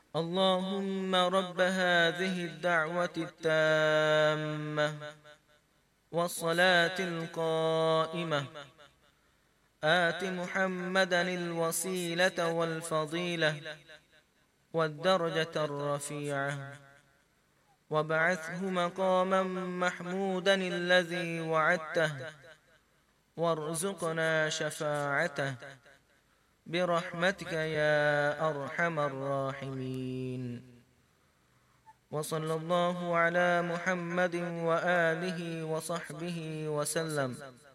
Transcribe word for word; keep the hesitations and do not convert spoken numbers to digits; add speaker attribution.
Speaker 1: اللهم رب هذه الدعوة التامة والصلاة القائمة آت محمدا الوسيلة والفضيلة والدرجة الرفيعة وابعثه مقاما محمودا الذي وعدته وارزقنا شفاعته برحمتك يا أرحم الراحمين. وصلى الله على محمد وآله وصحبه وسلم.